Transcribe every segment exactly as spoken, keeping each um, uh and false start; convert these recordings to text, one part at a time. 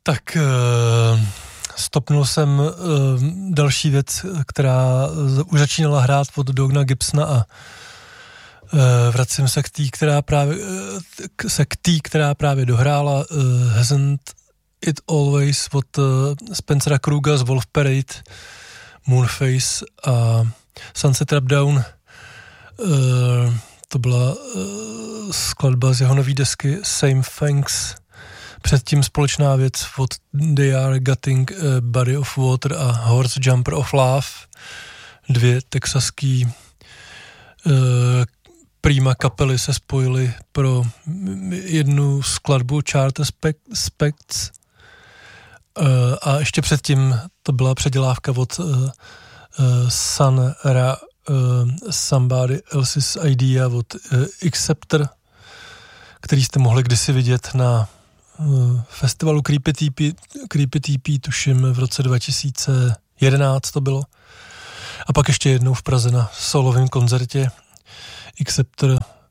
Tak uh, stopnul jsem uh, další věc, která už začínala hrát od Dogna Gibsona a uh, vracím se k té, která právě uh, se k té, která právě dohrála uh, Hasn't It Always od uh, Spencera Kruga z Wolf Parade, Moonface a Sunset Trap Down. Uh, to byla uh, skladba z jeho nový desky Same Thanks. Předtím společná věc od They Are Gutting uh, Body of Water a Horse Jumper of Love. Dvě texaský uh, prima kapely se spojily pro jednu skladbu Charter Spects. Uh, a ještě předtím to byla předělávka od uh, uh, Sun Ra uh, Somebody Else's Idea od uh, Acceptor, který jste mohli kdysi vidět na uh, festivalu Creepy T P, Creepy T P, tuším v roce dva tisíce jedenáct to bylo. A pak ještě jednou v Praze na solovém koncertě. Acceptor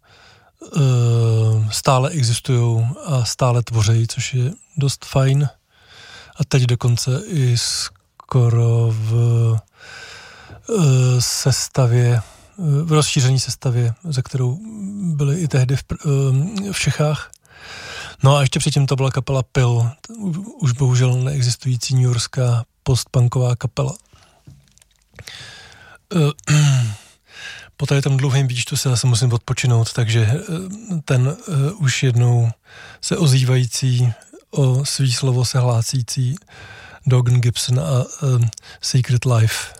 uh, stále existují a stále tvoří, což je dost fajn. A teď dokonce i skoro v uh, sestavě, uh, v rozšíření sestavě, ze kterou byly i tehdy v, uh, v Čechách. No a ještě předtím to byla kapela Pill, už bohužel neexistující newyorská postpunková kapela. Uh, po tady tom dlouhém výčtu se zase musím odpočinout, takže uh, ten uh, už jednou se ozývající o svý slovo se hlásící Dogen Gibson a um, Secret Life.